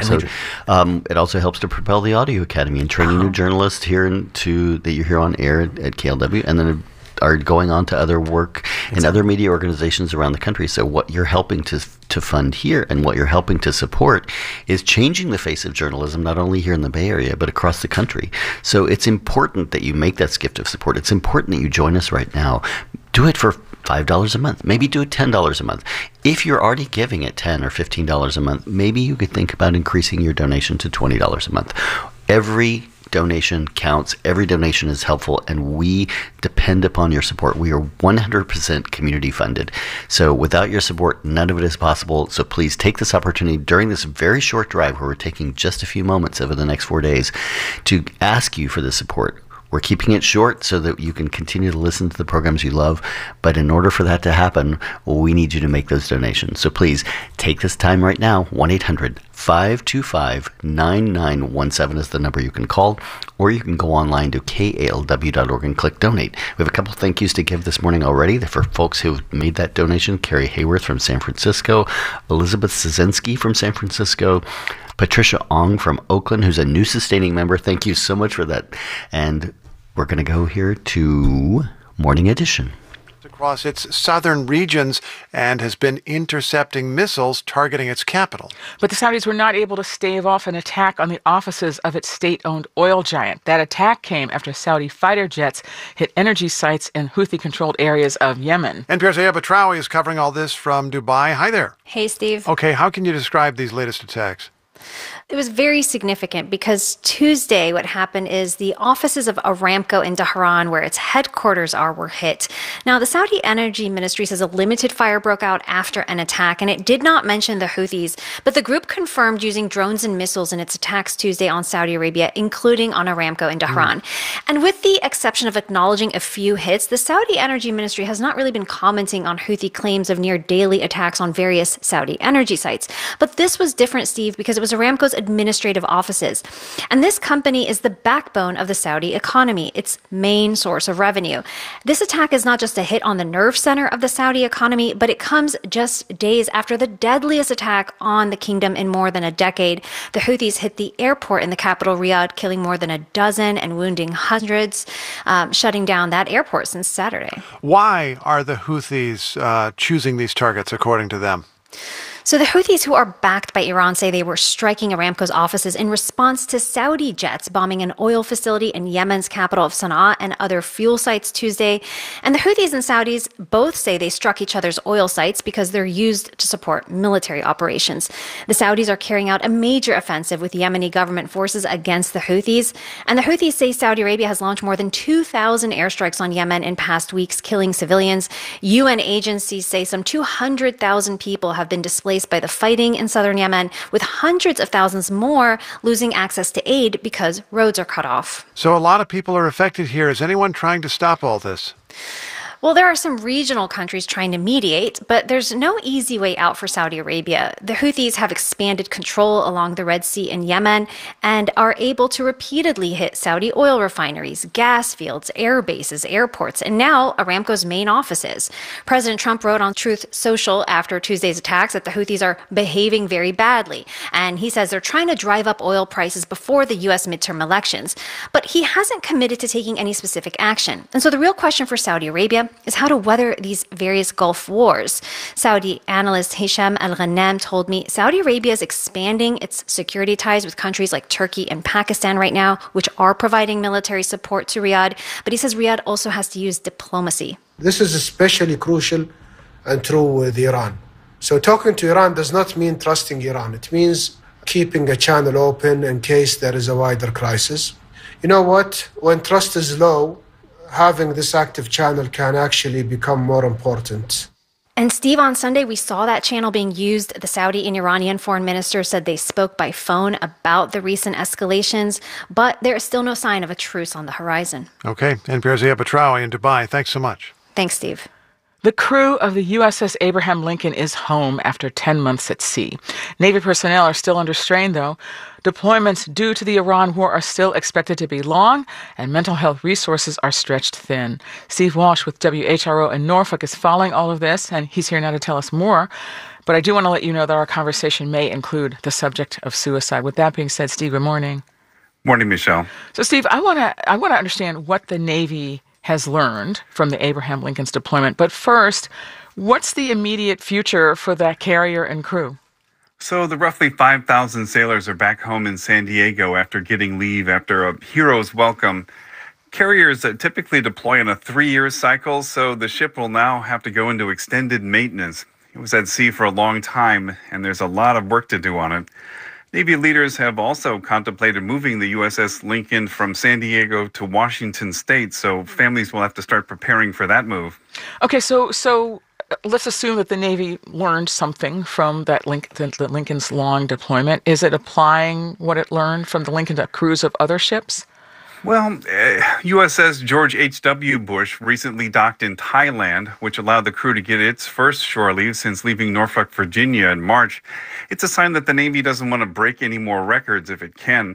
Speaker 1: It also helps to propel the Audio Academy and training new journalists that you're here on air at KLW, and then are going on to other work and other media organizations around the country. So what you're helping to fund here and what you're helping to support is changing the face of journalism, not only here in the Bay Area, but across the country. So it's important that you make that gift of support. It's important that you join us right now. Do it for $5 a month. Maybe do it $10 a month. If you're already giving it $10 or $15 a month, maybe you could think about increasing your donation to $20 a month. Every donation counts. Every donation is helpful, and we depend upon your support. We are 100% community funded. So without your support, none of it is possible. So please take this opportunity during this very short drive where we're taking just a few moments over the next 4 days to ask you for the support. We're keeping it short so that you can continue to listen to the programs you love. But in order for that to happen, we need you to make those donations. So please take this time right now. 1-800-525-9917 is the number you can call. Or you can go online to kalw.org and click donate. We have a couple thank yous to give this morning already. They're for folks who've made that donation. Carrie Hayworth from San Francisco. Elizabeth Szynski from San Francisco. Patricia Ong from Oakland, who's a new sustaining member. Thank you so much for that. And we're going to go here to Morning Edition.
Speaker 10: Across its southern regions and has been intercepting missiles targeting its capital.
Speaker 9: But the Saudis were not able to stave off an attack on the offices of its state-owned oil giant. That attack came after Saudi fighter jets hit energy sites in Houthi-controlled areas of Yemen.
Speaker 10: NPR's Aya Batrawi is covering all this from Dubai. Hi there.
Speaker 4: Hey, Steve.
Speaker 10: Okay, how can you describe these latest attacks?
Speaker 4: It was very significant because Tuesday what happened is the offices of Aramco in Tehran, where its headquarters are, were hit. Now, the Saudi Energy Ministry says a limited fire broke out after an attack, and it did not mention the Houthis, but the group confirmed using drones and missiles in its attacks Tuesday on Saudi Arabia, including on Aramco in Tehran. And with the exception of acknowledging a few hits, the Saudi Energy Ministry has not really been commenting on Houthi claims of near daily attacks on various Saudi energy sites. But this was different, Steve, because it was Aramco's administrative offices. And this company is the backbone of the Saudi economy, its main source of revenue. This attack is not just a hit on the nerve center of the Saudi economy, but it comes just days after the deadliest attack on the kingdom in more than a decade. The Houthis hit the airport in the capital, Riyadh, killing more than a dozen and wounding hundreds, shutting down that airport since Saturday.
Speaker 10: Why are the Houthis choosing these targets, according to them?
Speaker 4: So the Houthis, who are backed by Iran, say they were striking Aramco's offices in response to Saudi jets bombing an oil facility in Yemen's capital of Sana'a and other fuel sites Tuesday. And the Houthis and Saudis both say they struck each other's oil sites because they're used to support military operations. The Saudis are carrying out a major offensive with Yemeni government forces against the Houthis. And the Houthis say Saudi Arabia has launched more than 2,000 airstrikes on Yemen in past weeks, killing civilians. UN agencies say some 200,000 people have been displaced by the fighting in southern Yemen, with hundreds of thousands more losing access to aid because roads are cut off.
Speaker 10: So a lot of people are affected here. Is anyone trying to stop all this?
Speaker 4: Well, there are some regional countries trying to mediate, but there's no easy way out for Saudi Arabia. The Houthis have expanded control along the Red Sea in Yemen and are able to repeatedly hit Saudi oil refineries, gas fields, air bases, airports, and now Aramco's main offices. President Trump wrote on Truth Social after Tuesday's attacks that the Houthis are behaving very badly, and he says they're trying to drive up oil prices before the U.S. midterm elections. But he hasn't committed to taking any specific action. And so the real question for Saudi Arabia is how to weather these various Gulf wars. Saudi analyst Hisham Al-Ghanem told me Saudi Arabia is expanding its security ties with countries like Turkey and Pakistan right now, which are providing military support to Riyadh. But he says Riyadh also has to use diplomacy.
Speaker 6: This is especially crucial and true with Iran. So talking to Iran does not mean trusting Iran. It means keeping a channel open in case there is a wider crisis. You know what? When trust is low, having this active channel can actually become more important.
Speaker 4: And Steve, on Sunday, we saw that channel being used. The Saudi and Iranian foreign ministers said they spoke by phone about the recent escalations, but there is still no sign of a truce on the horizon.
Speaker 10: Okay, NPR's Aya Batrawi in Dubai. Thanks so much.
Speaker 4: Thanks, Steve.
Speaker 9: The crew of the USS Abraham Lincoln is home after 10 months at sea. Navy personnel are still under strain, though. Deployments due to the Iran war are still expected to be long, and mental health resources are stretched thin. Steve Walsh with WHRO in Norfolk is following all of this, and he's here now to tell us more. But I do want to let you know that our conversation may include the subject of suicide. With that being said, Steve, good morning.
Speaker 23: Morning, Michelle.
Speaker 9: So, Steve, I want to understand what the Navy has learned from the Abraham Lincoln's deployment. But first, what's the immediate future for that carrier and crew?
Speaker 3: So the roughly 5,000 sailors are back home in San Diego after getting leave after a hero's welcome. Carriers typically deploy on a 3-year cycle, so the ship will now have to go into extended maintenance. It was at sea for a long time, and there's a lot of work to do on it. Navy leaders have also contemplated moving the USS Lincoln from San Diego to Washington State, so families will have to start preparing for that move.
Speaker 9: Okay, so let's assume that the Navy learned something from that the Lincoln's long deployment. Is it applying what it learned from the Lincoln to crews of other ships?
Speaker 3: Well, USS George H.W. Bush recently docked in Thailand, which allowed the crew to get its first shore leave since leaving Norfolk, Virginia in March. It's a sign that the Navy doesn't want to break any more records if it can.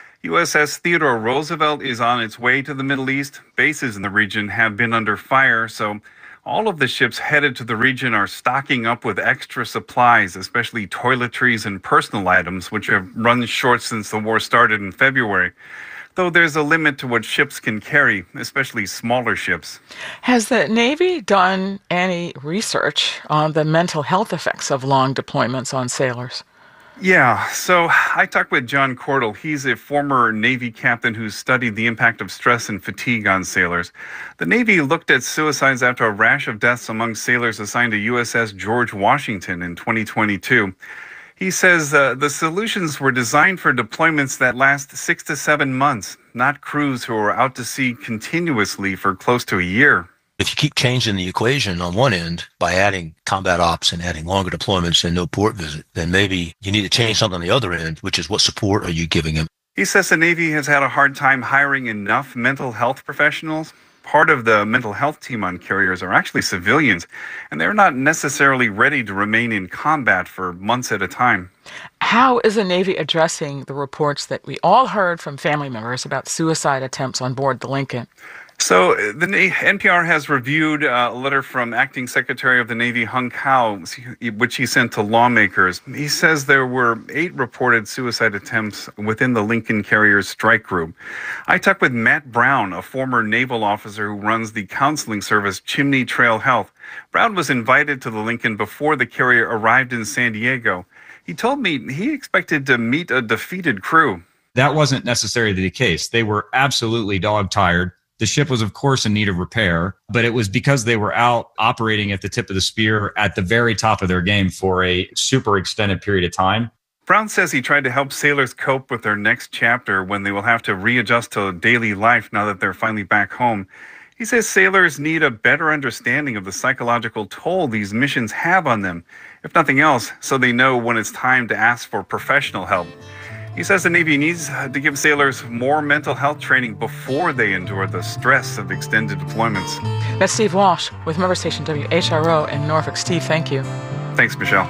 Speaker 3: USS Theodore Roosevelt is on its way to the Middle East. Bases in the region have been under fire, so all of the ships headed to the region are stocking up with extra supplies, especially toiletries and personal items, which have run short since the war started in February. Though there's a limit to what ships can carry, especially smaller ships.
Speaker 9: Has the Navy done any research on the mental health effects of long deployments on sailors?
Speaker 3: Yeah, so I talked with John Cordell. He's a former Navy captain who studied the impact of stress and fatigue on sailors. The Navy looked at suicides after a rash of deaths among sailors assigned to USS George Washington in 2022. He says the solutions were designed for deployments that last 6 to 7 months, not crews who are out to sea continuously for close to a year.
Speaker 8: If you keep changing the equation on one end by adding combat ops and adding longer deployments and no port visit, then maybe you need to change something on the other end, which is what support are you giving them?
Speaker 3: He says the Navy has had a hard time hiring enough mental health professionals. Part of the mental health team on carriers are actually civilians, and they're not necessarily ready to remain in combat for months at a time.
Speaker 9: How is the Navy addressing the reports that we all heard from family members about suicide attempts on board the Lincoln?
Speaker 3: So the NPR has reviewed a letter from Acting Secretary of the Navy Hung Kao, which he sent to lawmakers. He says there were 8 reported suicide attempts within the Lincoln Carriers strike group. I talked with Matt Brown, a former naval officer who runs the counseling service Chimney Trail Health. Brown was invited to the Lincoln before the carrier arrived in San Diego. He told me he expected to meet a defeated crew.
Speaker 23: That wasn't necessarily the case. They were absolutely dog-tired. The ship was, of course, in need of repair, but it was because they were out operating at the tip of the spear at the very top of their game for a super extended period of time.
Speaker 3: Brown says he tried to help sailors cope with their next chapter when they will have to readjust to daily life now that they're finally back home. He says sailors need a better understanding of the psychological toll these missions have on them, if nothing else, so they know when it's time to ask for professional help. He says the Navy needs to give sailors more mental health training before they endure the stress of extended deployments.
Speaker 9: That's Steve Walsh with member station WHRO in Norfolk. Steve, thank you.
Speaker 3: Thanks, Michelle.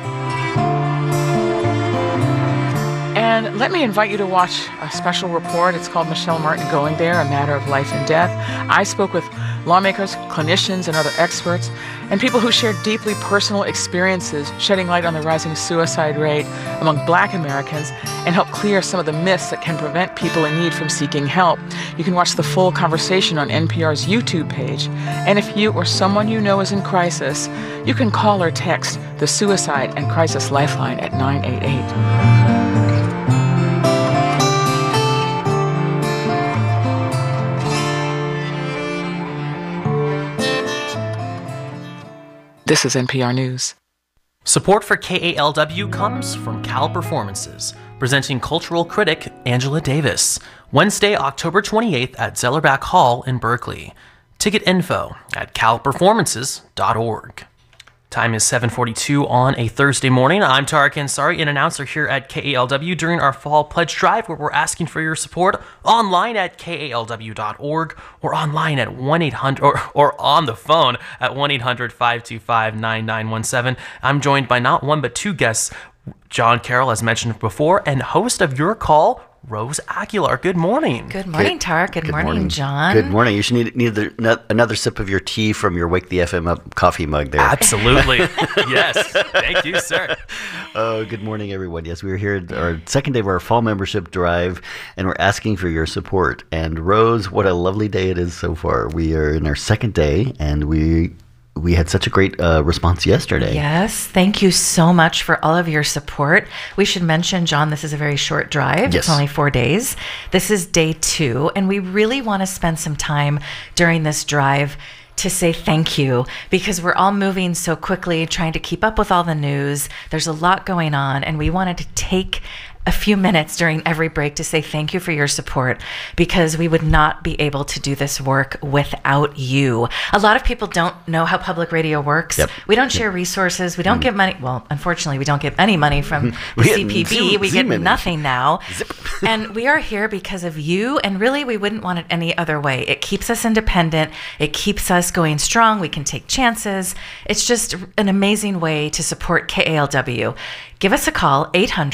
Speaker 9: And let me invite you to watch a special report. It's called Michelle Martin Going There, A Matter of Life and Death. I spoke with lawmakers, clinicians, and other experts, and people who shared deeply personal experiences, shedding light on the rising suicide rate among Black Americans, and help clear some of the myths that can prevent people in need from seeking help. You can watch the full conversation on NPR's YouTube page. And if you or someone you know is in crisis, you can call or text the Suicide and Crisis Lifeline at 988. This is NPR News.
Speaker 2: Support for KALW comes from Cal Performances, presenting cultural critic Angela Davis, Wednesday, October 28th at Zellerbach Hall in Berkeley. Ticket info at calperformances.org. Time is 7:42 on a Thursday morning. I'm Tariq Ansari, an announcer here at KALW during our Fall Pledge Drive, where we're asking for your support online at kalw.org or online at 1-800 or on the phone at 1-800-525-9917. I'm joined by not one but 2 guests, John Carroll, as mentioned before, and host of Your Call, Rose Aguilar. Good morning.
Speaker 24: Good morning, Tariq. Good morning, John.
Speaker 1: Good morning. You should need another sip of your tea from your Wake the FM Up coffee mug there.
Speaker 2: Absolutely. Yes. Thank you, sir.
Speaker 1: Oh, good morning, everyone. Yes, we're here at our second day of our fall membership drive, and we're asking for your support. And Rose, what a lovely day it is so far. We are in our second day, and we had such a great response yesterday.
Speaker 24: Yes. Thank you so much for all of your support. We should mention, John, this is a very short drive.
Speaker 1: Yes.
Speaker 24: It's only 4 days. This is day 2, and we really want to spend some time during this drive to say thank you, because we're all moving so quickly, trying to keep up with all the news. There's a lot going on, and we wanted to take a few minutes during every break to say thank you for your support, because we would not be able to do this work without you. A lot of people don't know how public radio works.
Speaker 1: Yep.
Speaker 24: We don't share resources. We don't get money. Well, unfortunately, we don't get any money from the CPB. We get nothing now. And we are here because of you, and really we wouldn't want it any other way. It keeps us independent. It keeps us going strong. We can take chances. It's just an amazing way to support KALW. Give us a call,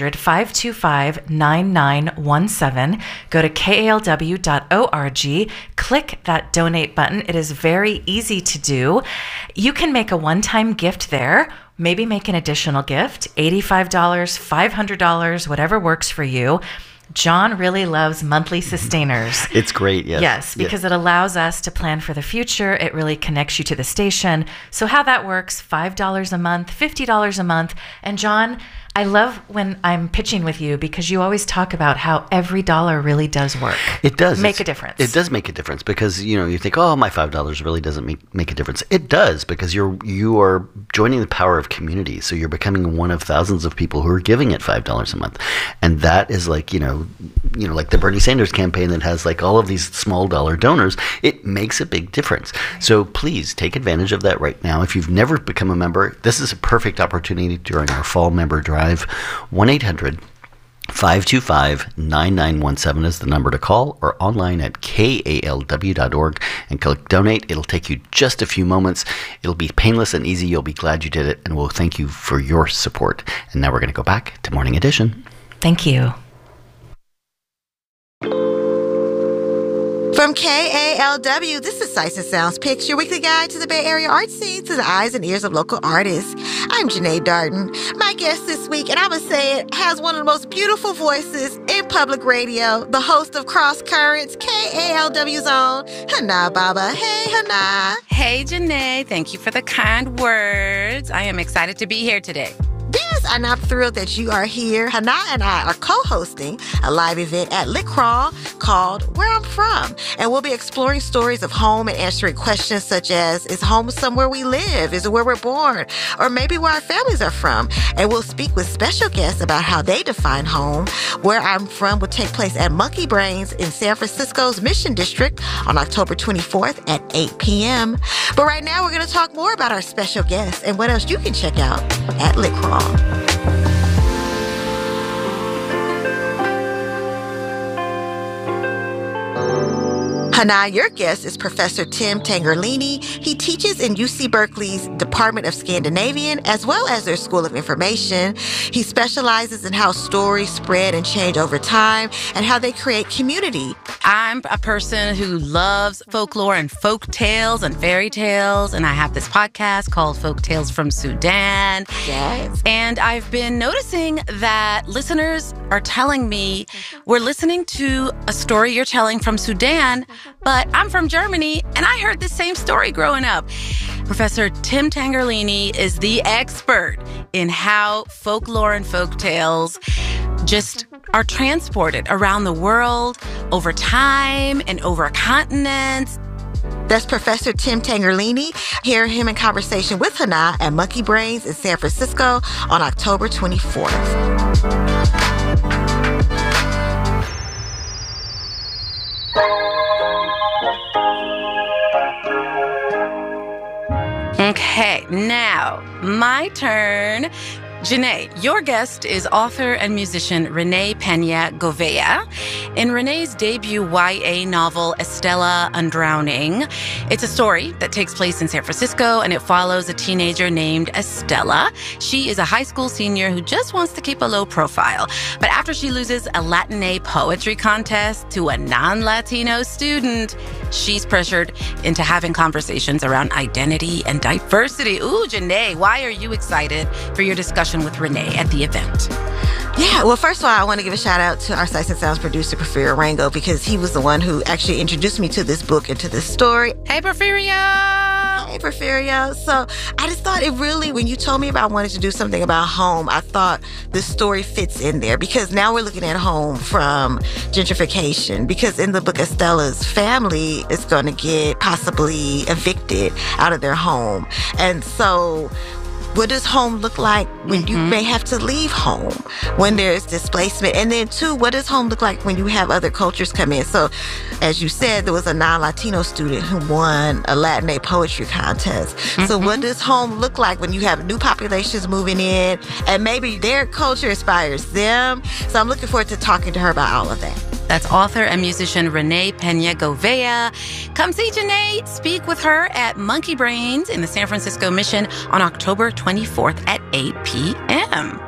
Speaker 24: 800-525-9917. Go to kalw.org. Click that donate button. It is very easy to do. You can make a one-time gift there. Maybe make an additional gift, $85, $500, whatever works for you. John really loves monthly sustainers.
Speaker 1: It's great, yes.
Speaker 24: Yes, because it allows us to plan for the future. It really connects you to the station. So how that works, $5 a month, $50 a month. And John, I love when I'm pitching with you, because you always talk about how every dollar really does work.
Speaker 1: It does.
Speaker 24: Make a difference.
Speaker 1: It does make a difference, because, you think, oh, my $5 really doesn't make a difference. It does, because you are joining the power of community. So you're becoming one of thousands of people who are giving it $5 a month. And that is like, like the Bernie Sanders campaign that has like all of these small dollar donors. It makes a big difference. So please take advantage of that right now. If you've never become a member, this is a perfect opportunity during our fall member drive. 1-800-525-9917 is the number to call, or online at kalw.org and click donate. It'll take you just a few moments. It'll be painless and easy. You'll be glad you did it, and we'll thank you for your support. And now we're going to go back to Morning Edition.
Speaker 24: Thank you.
Speaker 5: From KALW, this is Sights and Sounds Picks, your weekly guide to the Bay Area art scene through the eyes and ears of local artists. I'm Janae Darden. My guest this week, and I'm going to say it, has one of the most beautiful voices in public radio, the host of Cross Currents, KALW's own, Hana Baba. Hey, Hana.
Speaker 7: Hey, Janae. Thank you for the kind words. I am excited to be here today.
Speaker 5: Yes, and I'm thrilled that you are here. Hana and I are co-hosting a live event at Lit Crawl called Where I'm From. And we'll be exploring stories of home and answering questions such as, is home somewhere we live? Is it where we're born? Or maybe where our families are from? And we'll speak with special guests about how they define home. Where I'm From will take place at Monkey Brains in San Francisco's Mission District on October 24th at 8 p.m. But right now, we're going to talk more about our special guests and what else you can check out at Lit Crawl. Hana, your guest is Professor Tim Tangerlini. He teaches in UC Berkeley's Department of Scandinavian as well as their School of Information. He specializes in how stories spread and change over time and how they create community.
Speaker 7: I'm a person who loves folklore and folk tales and fairy tales, and I have this podcast called Folk Tales from Sudan.
Speaker 5: Yes.
Speaker 7: And I've been noticing that listeners are telling me, we're listening to a story you're telling from Sudan, but I'm from Germany, and I heard this same story growing up. Professor Tim Tangerlini is the expert in how folklore and folk tales just are transported around the world over time and over continents.
Speaker 5: That's Professor Tim Tangerlini. Hear him in conversation with Hana at Monkey Brains in San Francisco on October 24th.
Speaker 7: Okay, now, my turn. Janae, your guest is author and musician Renee Pena Govea. In Renee's debut YA novel, Estella Undrowning, it's a story that takes place in San Francisco, and it follows a teenager named Estella. She is a high school senior who just wants to keep a low profile. But after she loses a Latin poetry contest to a non-Latino student, she's pressured into having conversations around identity and diversity. Ooh, Janae, why are you excited for your discussion with Renee at the event?
Speaker 5: Yeah, well, first of all, I want to give a shout out to our Sights and Sounds producer, Porfirio Rango, because he was the one who actually introduced me to this book and to this story.
Speaker 7: Hey, Porfirio!
Speaker 5: Hey, Porfirio. So I just thought it really, when you told me about wanting to do something about home, I thought this story fits in there, because now we're looking at home from gentrification, because in the book, Estella's family is going to get possibly evicted out of their home. And so what does home look like when you may have to leave home, when there's displacement? And then, two, what does home look like when you have other cultures come in? So, as you said, there was a non-Latino student who won a Latinx poetry contest. So what does home look like when you have new populations moving in and maybe their culture inspires them? So I'm looking forward to talking to her about all of that.
Speaker 7: That's author and musician Renee Pena Govea. Come see Janae speak with her at Monkey Brains in the San Francisco Mission on October 24th at 8 p.m.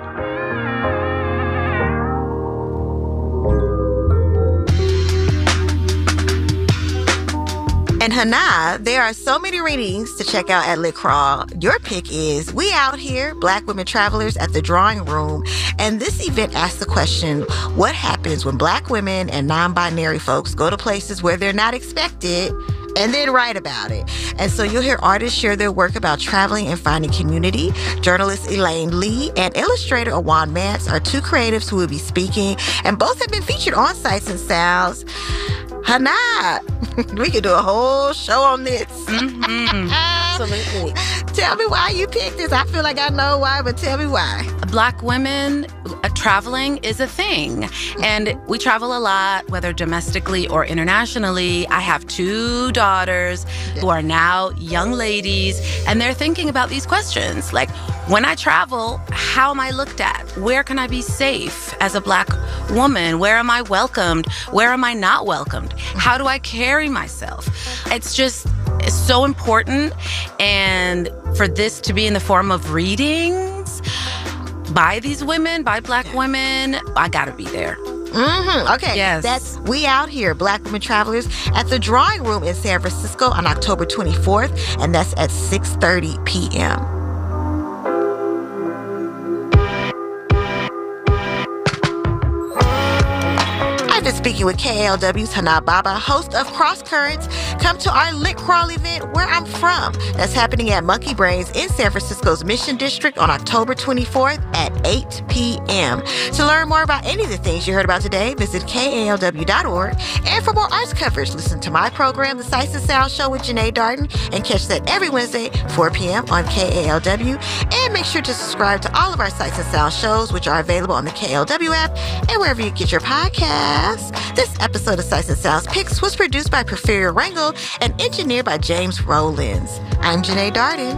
Speaker 5: And Hana, there are so many readings to check out at Lit Crawl. Your pick is We Out Here, Black Women Travelers at the Drawing Room. And this event asks the question, what happens when Black women and non-binary folks go to places where they're not expected and then write about it? And so you'll hear artists share their work about traveling and finding community. Journalist Elaine Lee and illustrator Awan Mance are two creatives who will be speaking, and both have been featured on Sights and Sounds. Hana, we could do a whole show on this. Absolutely. Tell me why you picked this. I feel like I know why, but tell me why.
Speaker 7: Black women traveling is a thing. And we travel a lot, whether domestically or internationally. I have two daughters who are now young ladies, and they're thinking about these questions. Like, when I travel, how am I looked at? Where can I be safe as a Black woman? Where am I welcomed? Where am I not welcomed? How do I carry myself? It's so important. And for this to be in the form of readings by these women, by Black women, I gotta be there.
Speaker 5: Okay. Yes. That's We Out Here, Black Women Travelers at the Drawing Room in San Francisco on October 24th, and that's at 6:30 p.m. Speaking with KALW's Hana Baba, host of Cross Currents. Come to our Lit Crawl event, Where I'm From. That's happening at Monkey Brains in San Francisco's Mission District on October 24th at 8 p.m. To learn more about any of the things you heard about today, visit KALW.org. And for more arts coverage, listen to my program, The Sights and Sounds Show with Janae Darden, and catch that every Wednesday, 4 p.m. on KALW. And make sure to subscribe to all of our Sights and Sounds shows, which are available on the KALW app and wherever you get your podcasts. This episode of Sights and Sounds Picks was produced by Porfirio Rango and engineered by James Rollins. I'm Janae Darden.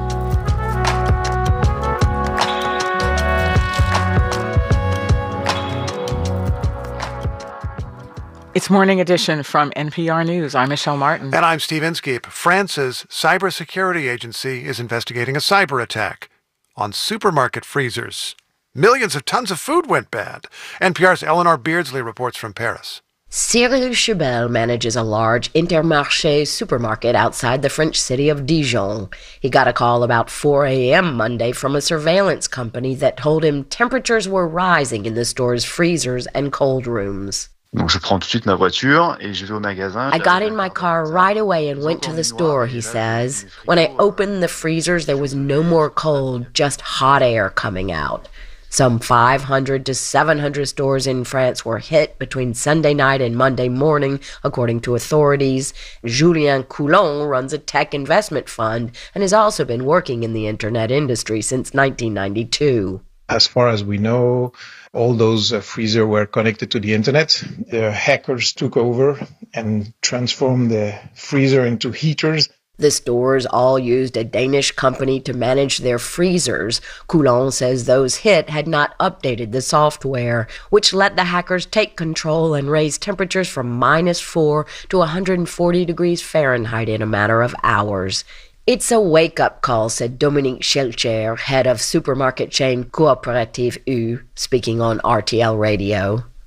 Speaker 9: It's Morning Edition from NPR News. I'm Michelle Martin.
Speaker 10: And I'm Steve Inskeep. France's cybersecurity agency is investigating a cyber attack on supermarket freezers. Millions of tons of food went bad. NPR's Eleanor Beardsley reports from Paris.
Speaker 11: Cyril Chebel manages a large Intermarché supermarket outside the French city of Dijon. He got a call about 4 a.m. Monday from a surveillance company that told him temperatures were rising in the store's freezers and cold rooms.
Speaker 12: Donc je prends tout de suite ma voiture et je vais au magasin.
Speaker 11: I got in my car right away and went to the store, he says. When I opened the freezers, there was no more cold, just hot air coming out. Some 500 to 700 stores in France were hit between Sunday night and Monday morning, according to authorities. Julien Coulon runs a tech investment fund and has also been working in the internet industry since 1992.
Speaker 13: As far as we know, all those freezers were connected to the internet. The hackers took over and transformed the freezer into heaters.
Speaker 11: The stores all used a Danish company to manage their freezers. Coulon says those hit had not updated the software, which let the hackers take control and raise temperatures from -4 to 140 degrees Fahrenheit in a matter of hours. It's a wake-up call, said Dominique Schelcher, head of supermarket chain Cooperative U, speaking on RTL Radio.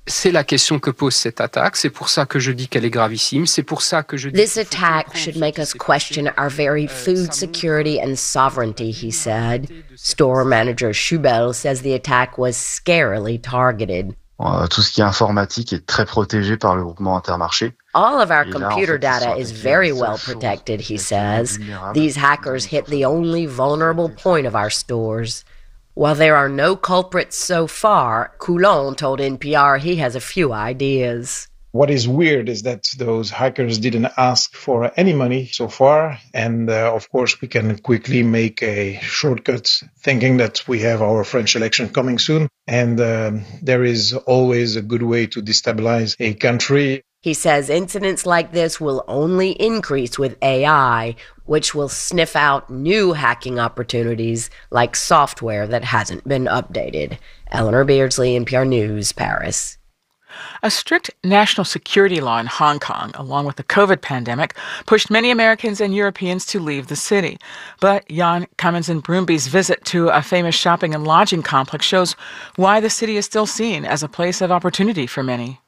Speaker 14: C'est la question que pose cette attaque. C'est pour ça que je dis qu'elle est gravissime. C'est pour ça que je dis.
Speaker 11: This attack should make us question our very food security and sovereignty, he said. Store manager Schubel says the attack was scarily targeted.
Speaker 12: Tout ce qui est informatique est très protégé par le groupement Intermarché.
Speaker 11: All of our computer data is very well protected, he says. These hackers hit the only vulnerable point of our stores. While there are no culprits so far, Coulon told NPR he has a few ideas.
Speaker 13: What is weird is that those hackers didn't ask for any money so far. And of course, we can quickly make a shortcut thinking that we have our French election coming soon. And there is always a good way to destabilize a country.
Speaker 11: He says incidents like this will only increase with AI, which will sniff out new hacking opportunities like software that hasn't been updated. Eleanor Beardsley, NPR News, Paris.
Speaker 9: A strict national security law in Hong Kong, along with the COVID pandemic, pushed many Americans and Europeans to leave the city. But Jan Kammensen-Broomby's visit to a famous shopping and lodging complex shows why the city is still seen as a place of opportunity for many.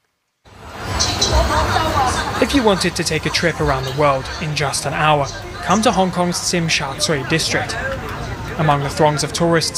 Speaker 15: If you wanted to take a trip around the world in just an hour, come to Hong Kong's Tsim Sha Tsui district. Among the throngs of tourists